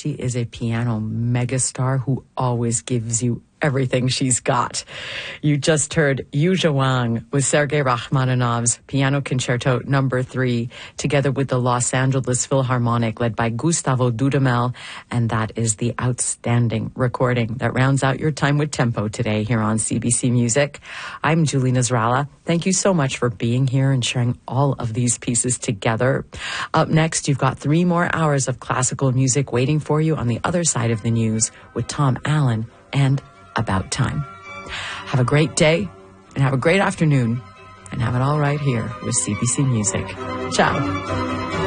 she is a piano megastar who always gives you everything she's got. You just heard Yuja Wang with Sergei Rachmaninoff's Piano Concerto No. 3, together with the Los Angeles Philharmonic, led by Gustavo Dudamel, and that is the outstanding recording that rounds out your time with Tempo today here on CBC Music. I'm Julie Nasrallah. Thank you so much for being here and sharing all of these pieces together. Up next, you've got 3 more hours of classical music waiting for you on the other side of the news with Tom Allen and About Time. Have a great day and have a great afternoon and have it all right here with CBC Music. Ciao.